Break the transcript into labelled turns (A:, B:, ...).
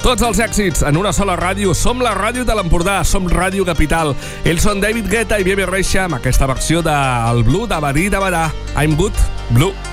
A: Tots els èxits en una sola ràdio. Som la ràdio de l'Empordà, som Ràdio Capital. Ells són David Guetta i Bibi Rexha amb aquesta versió del Blue de Badí de Badà. I'm Good, Blue.